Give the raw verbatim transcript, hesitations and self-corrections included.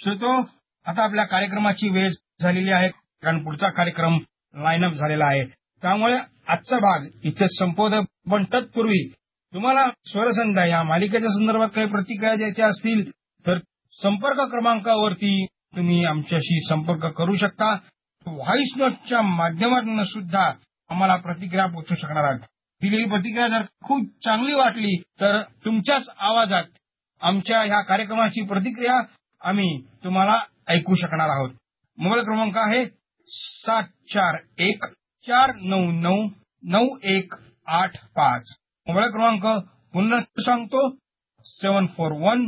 श्रोतो, आता आपल्या कार्यक्रमाची वेळ झालेली आहे, कारण पुढचा कार्यक्रम लाईनअप झालेला आहे. त्यामुळे आजचा भाग इथे संपवतो. पण तत्पूर्वी तुम्हाला स्वरसंध्या या मालिकेच्या संदर्भात काही प्रतिक्रिया द्यायच्या असतील तर संपर्क क्रमांकावरती तुम्ही आमच्याशी संपर्क करू शकता. व्हॉइस नोटच्या माध्यमातून सुद्धा आम्हाला प्रतिक्रिया पोहोचू शकणार आहात. दिलेली प्रतिक्रिया जर खूप चांगली वाटली तर तुमच्याच आवाजात आमच्या ह्या कार्यक्रमाची प्रतिक्रिया आम्ही तुम्हाला ऐकू शकणार आहोत. मोबाईल क्रमांक आहे सात चार एक चार नऊ नऊ नऊ एक आठ पाच. मोबाईल क्रमांक पुन्हा सांगतो सेवन फोर वन